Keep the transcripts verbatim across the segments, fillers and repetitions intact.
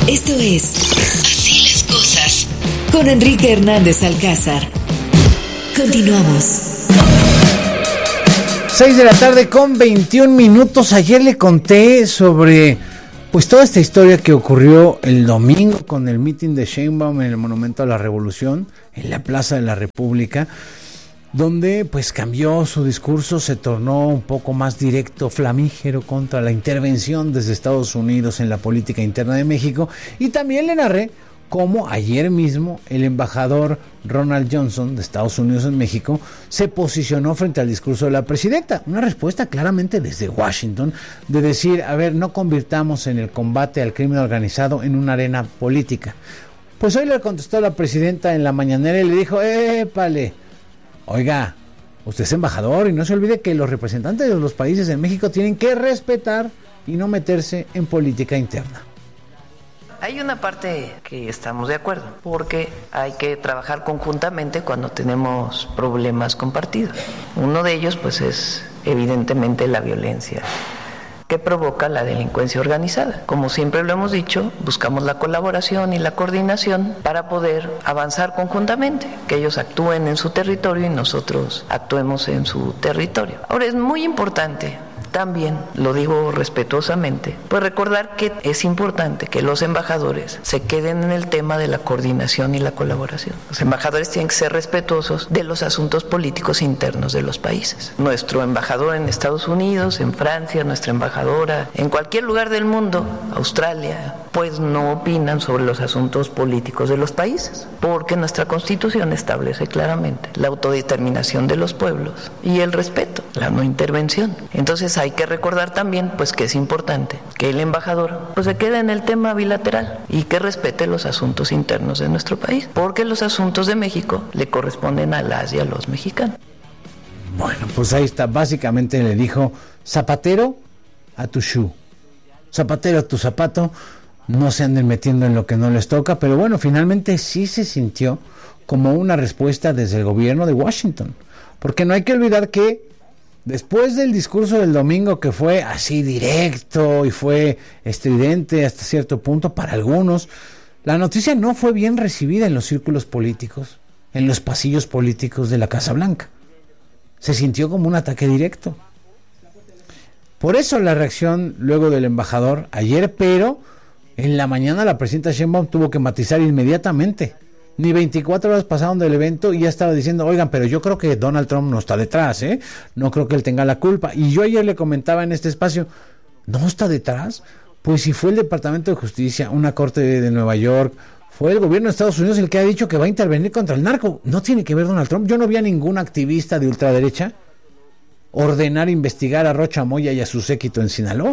Esto es Así las Cosas con Enrique Hernández Alcázar. Continuamos. seis de la tarde con veintiún minutos. Ayer le conté sobre pues toda esta historia que ocurrió el domingo con el mitin de Sheinbaum en el Monumento a la Revolución, en la Plaza de la República, donde pues cambió su discurso, se tornó un poco más directo, flamígero contra la intervención desde Estados Unidos en la política interna de México. Y también le narré cómo ayer mismo el embajador Ronald Johnson de Estados Unidos en México se posicionó frente al discurso de la presidenta. Una respuesta claramente desde Washington de decir, a ver, no convirtamos en el combate al crimen organizado en una arena política. Pues hoy le contestó la presidenta en la mañanera y le dijo, épale, oiga, usted es embajador y no se olvide que los representantes de los países en México tienen que respetar y no meterse en política interna. Hay una parte que estamos de acuerdo, porque hay que trabajar conjuntamente cuando tenemos problemas compartidos. Uno de ellos, pues, es evidentemente la violencia que provoca la delincuencia organizada. Como siempre lo hemos dicho, buscamos la colaboración y la coordinación para poder avanzar conjuntamente, que ellos actúen en su territorio y nosotros actuemos en su territorio. Ahora, es muy importante también, lo digo respetuosamente, pues recordar que es importante que los embajadores se queden en el tema de la coordinación y la colaboración. Los embajadores tienen que ser respetuosos de los asuntos políticos internos de los países. Nuestro embajador en Estados Unidos, en Francia, nuestra embajadora en cualquier lugar del mundo, Australia, pues no opinan sobre los asuntos políticos de los países, porque nuestra Constitución establece claramente la autodeterminación de los pueblos y el respeto, la no intervención. Entonces hay que recordar también pues que es importante que el embajador pues se quede en el tema bilateral y que respete los asuntos internos de nuestro país, porque los asuntos de México le corresponden a las y a los mexicanos. Bueno, pues ahí está, básicamente le dijo, zapatero a tu shoe, zapatero a tu zapato, no se anden metiendo en lo que no les toca. Pero bueno, finalmente sí se sintió como una respuesta desde el gobierno de Washington, porque no hay que olvidar que después del discurso del domingo, que fue así directo y fue estridente hasta cierto punto para algunos, la noticia no fue bien recibida en los círculos políticos, en los pasillos políticos de la Casa Blanca. Se sintió como un ataque directo. Por eso la reacción luego del embajador ayer, pero en la mañana la presidenta Sheinbaum tuvo que matizar inmediatamente. Ni veinticuatro horas pasaron del evento y ya estaba diciendo, oigan, pero yo creo que Donald Trump no está detrás, ¿eh? No creo que él tenga la culpa. Y yo ayer le comentaba en este espacio, ¿no está detrás? Pues si fue el Departamento de Justicia, una corte de, de Nueva York, fue el gobierno de Estados Unidos el que ha dicho que va a intervenir contra el narco. No tiene que ver Donald Trump. Yo no vi a ningún activista de ultraderecha ordenar investigar a Rocha Moya y a su séquito en Sinaloa.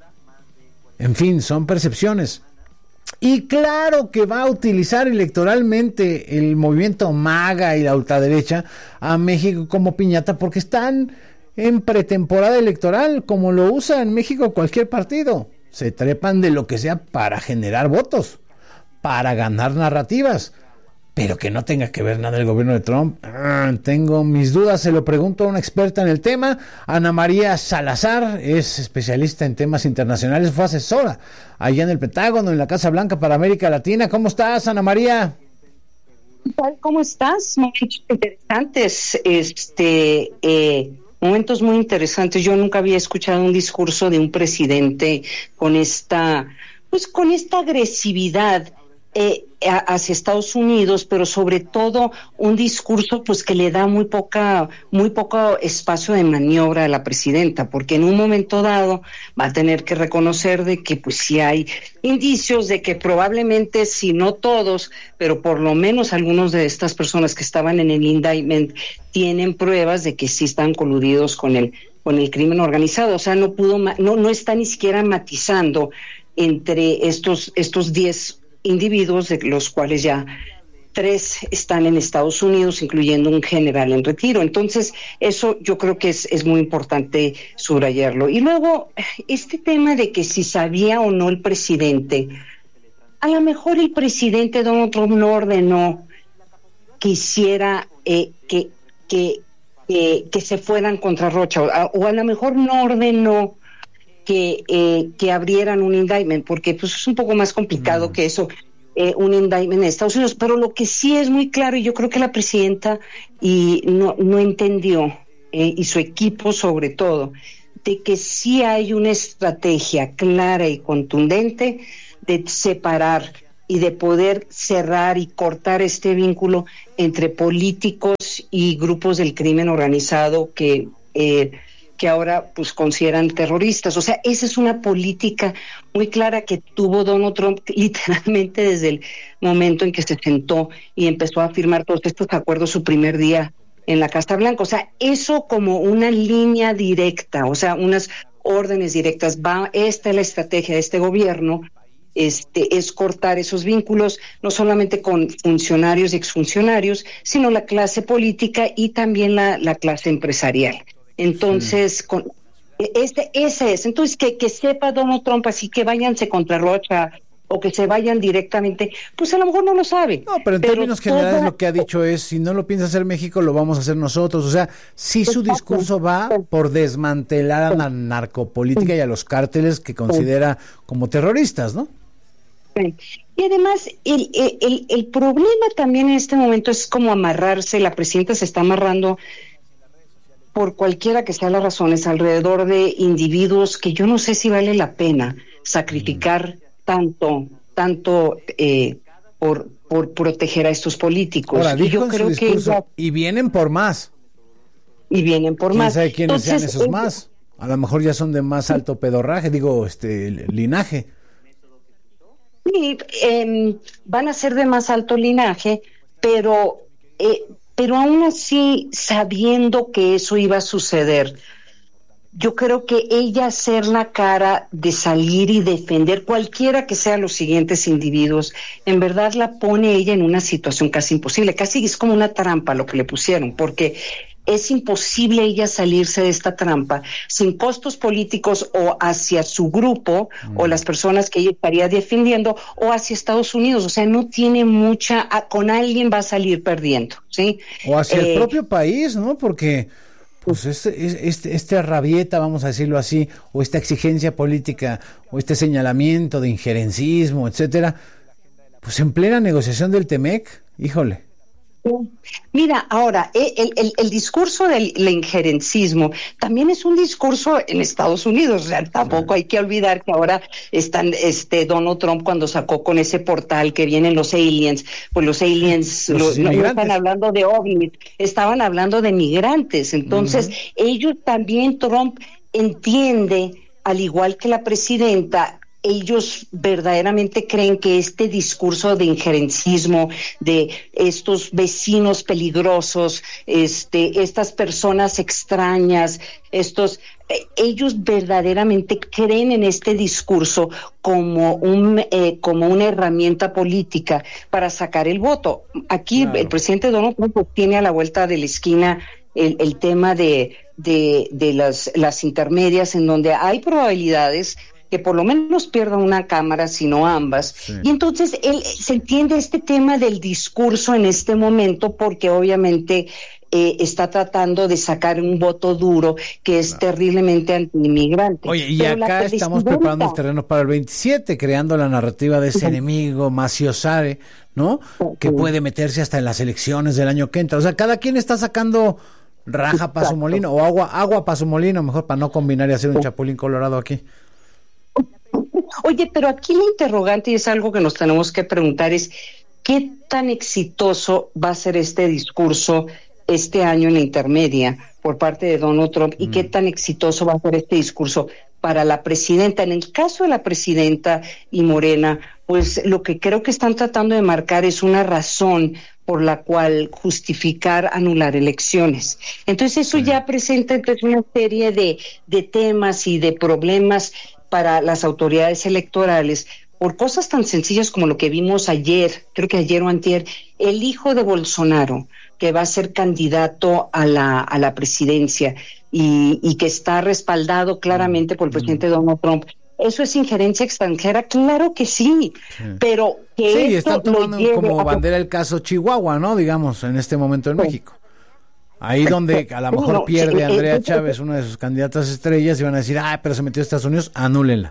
En fin, son percepciones. Y claro que va a utilizar electoralmente el movimiento MAGA y la ultraderecha a México como piñata, porque están en pretemporada electoral, como lo usa en México cualquier partido. Se trepan de lo que sea para generar votos, para ganar narrativas, pero que no tenga que ver nada el gobierno de Trump. Ah, tengo mis dudas, se lo pregunto a una experta en el tema. Ana María Salazar es especialista en temas internacionales, fue asesora allá en el Pentágono, en la Casa Blanca para América Latina. ¿Cómo estás, Ana María? ¿Cómo estás? Momentos interesantes, este, eh, momentos muy interesantes. Yo nunca había escuchado un discurso de un presidente con esta, pues con esta agresividad Eh, hacia Estados Unidos, pero sobre todo un discurso pues que le da muy poca, muy poco espacio de maniobra a la presidenta, porque en un momento dado va a tener que reconocer de que pues sí hay indicios de que probablemente, si no todos, pero por lo menos algunos de estas personas que estaban en el indictment tienen pruebas de que sí están coludidos con el, con el crimen organizado. O sea, no pudo, no, no está ni siquiera matizando entre estos, estos diez individuos, de los cuales ya tres están en Estados Unidos, incluyendo un general en retiro. Entonces, eso yo creo que es, es muy importante subrayarlo. Y luego, este tema de que si sabía o no el presidente, a lo mejor el presidente Donald Trump no ordenó que hiciera, eh, que, que, que, que se fueran contra Rocha, o a, o a lo mejor no ordenó que, eh, que abrieran un indictment, porque pues es un poco más complicado mm. que eso, eh, un indictment en Estados Unidos. Pero lo que sí es muy claro, y yo creo que la presidenta y no, no entendió, eh, y su equipo sobre todo, de que sí hay una estrategia clara y contundente de separar y de poder cerrar y cortar este vínculo entre políticos y grupos del crimen organizado que eh, que ahora pues consideran terroristas. O sea, esa es una política muy clara que tuvo Donald Trump literalmente desde el momento en que se sentó y empezó a firmar todos estos acuerdos su primer día en la Casa Blanca. O sea, eso como una línea directa, o sea, unas órdenes directas. Va, esta es la estrategia de este gobierno. Este, es cortar esos vínculos, no solamente con funcionarios y exfuncionarios, sino la clase política y también la, la clase empresarial. Entonces, sí. con este, ese es. Entonces, que, que sepa Donald Trump, así que váyanse contra Rocha o que se vayan directamente, pues a lo mejor no lo sabe. No, pero en pero términos todo... generales lo que ha dicho es, si no lo piensa hacer México, lo vamos a hacer nosotros. O sea, sí su Exacto. discurso va por desmantelar a la narcopolítica y a los cárteles que considera como terroristas, ¿no? Y además, el, el, el problema también en este momento es como amarrarse, la presidenta se está amarrando por cualquiera que sean las razones alrededor de individuos que yo no sé si vale la pena sacrificar tanto, tanto eh, por, por proteger a estos políticos. Ahora, y yo creo que ella... y vienen por más. Y vienen por ¿Quién más. sabe quiénes Entonces, sean esos eh, más? A lo mejor ya son de más alto pedorraje, digo, este linaje. Sí, eh, van a ser de más alto linaje, pero eh, pero aún así, sabiendo que eso iba a suceder, yo creo que ella hacer la cara de salir y defender cualquiera que sean los siguientes individuos, en verdad la pone ella en una situación casi imposible, casi es como una trampa lo que le pusieron, porque es imposible ella salirse de esta trampa sin costos políticos o hacia su grupo mm. o las personas que ella estaría defendiendo o hacia Estados Unidos. O sea, no tiene mucha, con alguien va a salir perdiendo, ¿sí? O hacia eh, el propio país, ¿no? Porque pues este, este, este rabieta, vamos a decirlo así, o esta exigencia política, o este señalamiento de injerencismo, etcétera, pues en plena negociación del Temec, híjole. Mira, ahora, el, el, el discurso del el injerencismo también es un discurso en Estados Unidos, o sea, tampoco hay que olvidar que ahora están, este, Donald Trump cuando sacó con ese portal que vienen los aliens, pues los aliens los lo, no están hablando de ovnis, estaban hablando de migrantes, entonces uh-huh. ellos también, Trump entiende, al igual que la presidenta, ellos verdaderamente creen que este discurso de injerencismo, de estos vecinos peligrosos, este, estas personas extrañas, estos, eh, ellos verdaderamente creen en este discurso como un, eh, como una herramienta política para sacar el voto. Aquí claro. El presidente Donald Trump tiene a la vuelta de la esquina el, el tema de, de, de las, las intermedias, en donde hay probabilidades que por lo menos pierda una cámara, sino ambas. Sí. Y entonces él se entiende este tema del discurso en este momento porque obviamente eh, está tratando de sacar un voto duro que es claro. terriblemente anti-inmigrante. Oye, y Pero acá estamos preparando el terreno para el veintisiete, creando la narrativa de ese uh-huh. enemigo mafiosare, ¿no? Uh-huh. Que puede meterse hasta en las elecciones del año que entra. O sea, cada quien está sacando raja para su molino, o agua, agua para su molino, mejor para no combinar y hacer un chapulín colorado aquí. Oye, pero aquí la interrogante, y es algo que nos tenemos que preguntar, es ¿qué tan exitoso va a ser este discurso este año en la intermedia por parte de Donald Trump? ¿Y mm. qué tan exitoso va a ser este discurso para la presidenta? En el caso de la presidenta y Morena, pues lo que creo que están tratando de marcar es una razón por la cual justificar anular elecciones. Entonces eso sí. ya presenta entonces una serie de, de temas y de problemas para las autoridades electorales por cosas tan sencillas como lo que vimos ayer, creo que ayer o antier, el hijo de Bolsonaro, que va a ser candidato a la a la presidencia y, y que está respaldado claramente por el presidente mm. Donald Trump. ¿Eso es injerencia extranjera? Claro que sí, sí. pero que sí, esto están tomando lo lleve como a... bandera el caso Chihuahua, ¿no? Digamos, en este momento en sí. México. Ahí donde a lo mejor Bueno, pierde sí, Andrea eh, Chávez, una de sus candidatas estrellas, y van a decir, ah, pero se metió a Estados Unidos, anúlenla.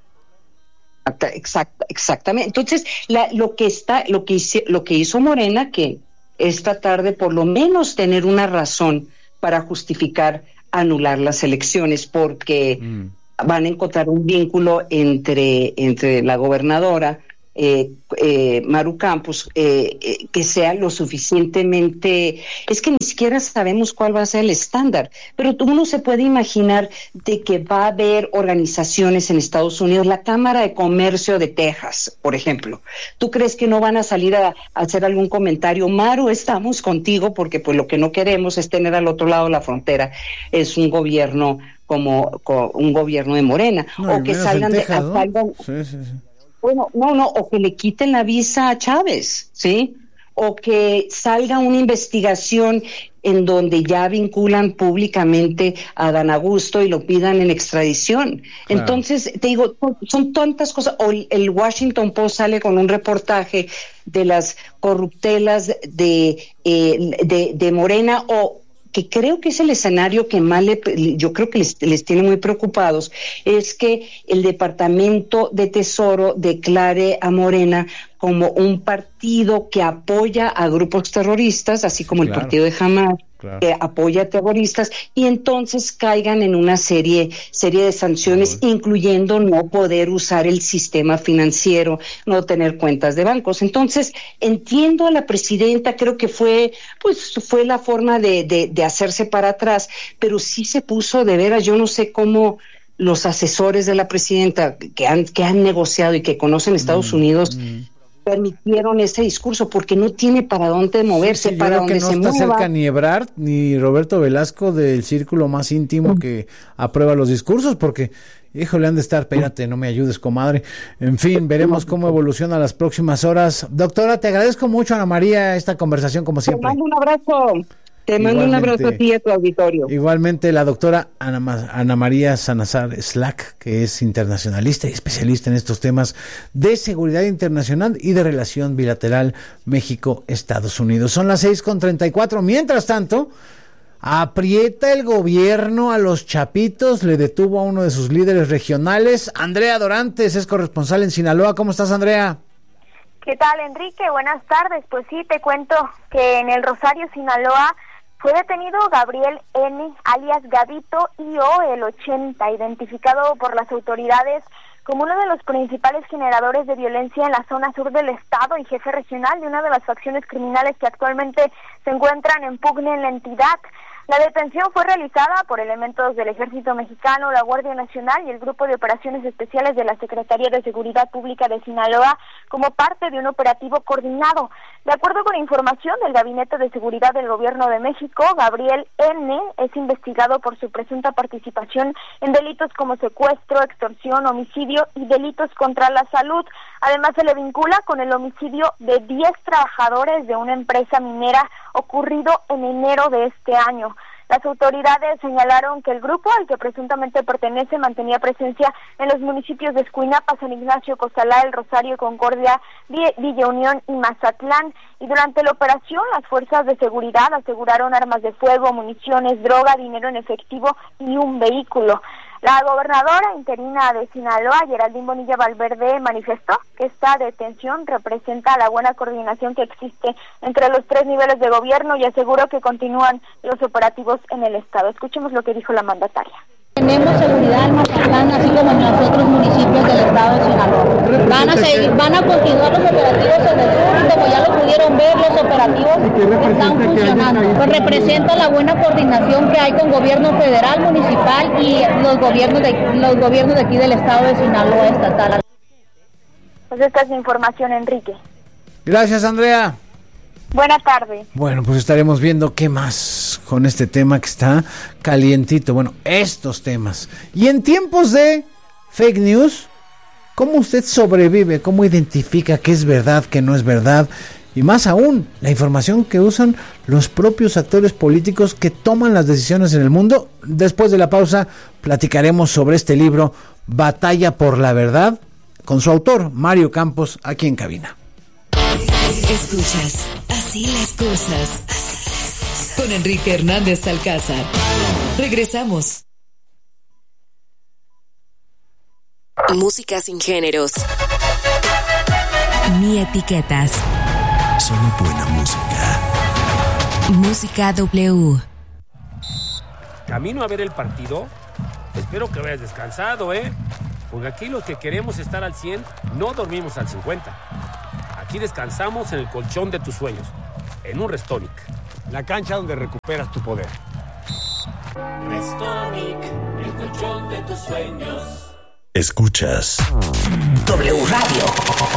Exact, exactamente. Entonces, la, lo que está, lo que hice, lo que hizo Morena, que es tratar de por lo menos tener una razón para justificar anular las elecciones, porque mm. van a encontrar un vínculo entre, entre la gobernadora eh, eh, Maru Campos, eh, eh, que sea lo suficientemente, es que ni siquiera sabemos cuál va a ser el estándar, pero uno se puede imaginar de que va a haber organizaciones en Estados Unidos, la Cámara de Comercio de Texas, por ejemplo. ¿Tú crees que no van a salir a, a hacer algún comentario? Maru, estamos contigo, porque pues lo que no queremos es tener al otro lado de la frontera es un gobierno como, como un gobierno de Morena, no, o que salgan de Texas, ¿no? salgan, sí, sí, sí. Bueno, no, no, o que le quiten la visa a Chávez, ¿sí? O que salga una investigación en donde ya vinculan públicamente a Dan Augusto y lo pidan en extradición. Claro. Entonces, te digo, son tantas cosas. O el Washington Post sale con un reportaje de las corruptelas de, eh, de, de Morena, o que creo que es el escenario que más le, yo creo que les, les tiene muy preocupados, es que el Departamento de Tesoro declare a Morena como un partido que apoya a grupos terroristas, así como claro. el partido de Hamas, claro. que apoya a terroristas, y entonces caigan en una serie, serie de sanciones, claro. incluyendo no poder usar el sistema financiero, no tener cuentas de bancos. Entonces, entiendo a la presidenta, creo que fue, pues, fue la forma de, de, de hacerse para atrás, pero sí se puso de veras, yo no sé cómo los asesores de la presidenta que han, que han negociado y que conocen Estados mm, Unidos, mm. permitieron ese discurso, porque no tiene para dónde moverse, sí, sí, para donde que no se está mueva. cerca ni Ebrard ni Roberto Velasco del círculo más íntimo mm. que aprueba los discursos, porque híjole, han de estar, espérate, no me ayudes, comadre. En fin, veremos cómo evoluciona las próximas horas. Doctora, te agradezco mucho, Ana María, esta conversación como siempre. Te mando un abrazo. Te mando un abrazo a ti y a tu auditorio. Igualmente, la doctora Ana, Ana María Salazar Slack, que es internacionalista y especialista en estos temas de seguridad internacional y de relación bilateral México-Estados Unidos. Son las seis con treinta y cuatro. Mientras tanto, aprieta el gobierno a los chapitos, le detuvo a uno de sus líderes regionales. Andrea Dorantes es corresponsal en Sinaloa. ¿Cómo estás, Andrea? ¿Qué tal, Enrique? Buenas tardes. Pues sí, te cuento que en el Rosario, Sinaloa, fue detenido Gabriel N., alias Gabito I O, el ochenta, identificado por las autoridades como uno de los principales generadores de violencia en la zona sur del estado y jefe regional de una de las facciones criminales que actualmente se encuentran en pugna en la entidad. La detención fue realizada por elementos del Ejército Mexicano, la Guardia Nacional y el Grupo de Operaciones Especiales de la Secretaría de Seguridad Pública de Sinaloa como parte de un operativo coordinado. De acuerdo con información del Gabinete de Seguridad del Gobierno de México, Gabriel N. es investigado por su presunta participación en delitos como secuestro, extorsión, homicidio y delitos contra la salud. Además, se le vincula con el homicidio de diez trabajadores de una empresa minera ocurrido en enero de este año. Las autoridades señalaron que el grupo al que presuntamente pertenece mantenía presencia en los municipios de Escuinapa, San Ignacio, Costalá, El Rosario, Concordia, Villa Unión y Mazatlán. Y durante la operación, las fuerzas de seguridad aseguraron armas de fuego, municiones, droga, dinero en efectivo y un vehículo. La gobernadora interina de Sinaloa, Geraldine Bonilla Valverde, manifestó que esta detención representa la buena coordinación que existe entre los tres niveles de gobierno y aseguró que continúan los operativos en el estado. Escuchemos lo que dijo la mandataria. Tenemos seguridad en Mazatlán, así como en los otros municipios del estado de Sinaloa. Van a seguir, van a continuar los operativos en el sur, como ya lo pudieron ver, los operativos están funcionando. Pues representa la buena coordinación que hay con gobierno federal, municipal y los gobiernos de los gobiernos de aquí del estado de Sinaloa estatal. Pues esta es la información, Enrique. Gracias, Andrea. Buenas tardes. Bueno, pues estaremos viendo qué más con este tema que está calientito. Bueno, estos temas. Y en tiempos de fake news, ¿cómo usted sobrevive? ¿Cómo identifica qué es verdad, qué no es verdad? Y más aún, la información que usan los propios actores políticos que toman las decisiones en el mundo. Después de la pausa, platicaremos sobre este libro, Batalla por la Verdad, con su autor, Mario Campos, aquí en cabina. Escuchas, así las cosas, así las cosas. con Enrique Hernández Alcázar. Regresamos. Música sin géneros ni etiquetas. Solo buena música. Música W. Camino a ver el partido. Espero que vayas descansado, ¿eh? Porque aquí los que queremos estar al cien no dormimos al cincuenta. Aquí descansamos en el colchón de tus sueños, en un Restonic. La cancha donde recuperas tu poder. Restonic, el colchón de tus sueños. Escuchas W Radio.